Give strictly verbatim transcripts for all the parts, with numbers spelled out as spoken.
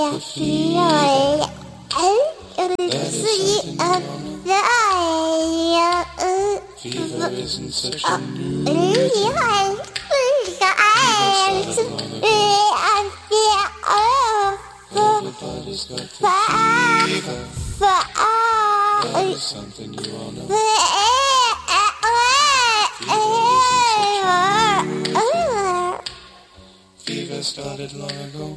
Fever isn't such a new disease. Everybody's got the fever. That is something you all know. Fever started long ago.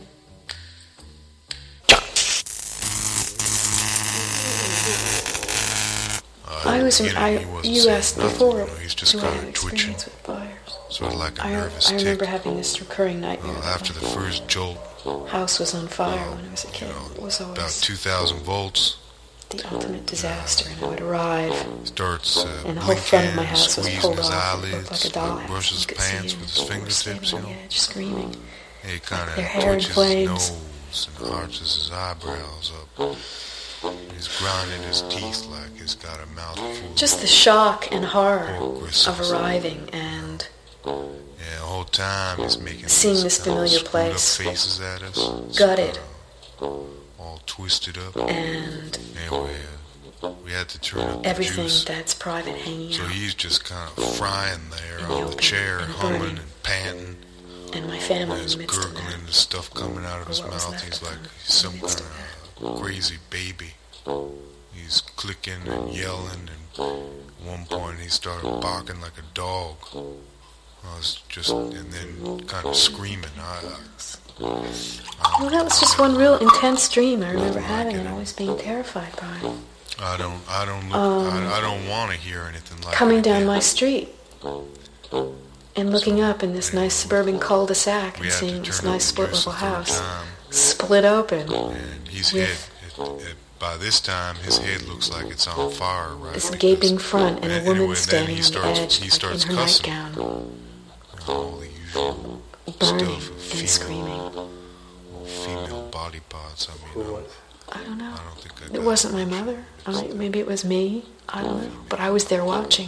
I was in, I, you asked before, you know, he's just do I kind have of twitching, experience with fires? sort of like a I, nervous I remember tick. having this recurring nightmare. Well, after the first jolt, House was on fire when I was a you kid. know, It was always about two thousand volts, the ultimate disaster, and I would arrive, starts uh, and the whole front of my blinking, house was squeezing pulled his off. It looked eyelids, like a dollhouse. brushes You could pants see with him. his They were fingertips, standing you on know. the edge, screaming. He kind Their of hair in twitches flames. his nose and arches his eyebrows up. He's grinding his teeth like he's got a mouthful. Just the shock and horror Pork gristles. of arriving and Yeah, the whole time he's making Seeing these this kind of familiar screwed place. up faces at us. Gutted. So, uh, all twisted up. and Anyway, uh, we had to turn up the everything juice. that's private hanging So out. he's just kind of frying there And on the yelping chair, and humming burning. and panting. And my family in There's the midst of gurgling, that. the stuff coming out of Or his what was mouth. left He's of like them he's some in the midst kind of of crazy baby. He's clicking and yelling, and at one point he started barking like a dog. I was just, and then kind of screaming. I, I, Well, that was just one real intense dream I remember having and always being terrified by. I don't, I don't look, Um, I, I don't want to hear anything like Coming that down again. my street and looking up in this nice suburban cul-de-sac We and had to seeing this turn up nice the split juice level a third house time. split open. And his with- head, it, it, by this time, his head looks like it's on fire, right? This Because- gaping front and a and woman anyway, then standing he on starts, the edge he like starts in her cussing. nightgown, All the usual burning stuff of and female, screaming. female body parts. I mean, I, I don't know. I don't think I It got wasn't my mother. I mean, maybe it was me. I don't know. But I was there watching.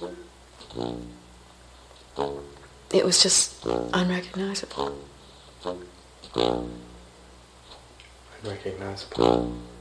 It was just unrecognizable. Unrecognizable.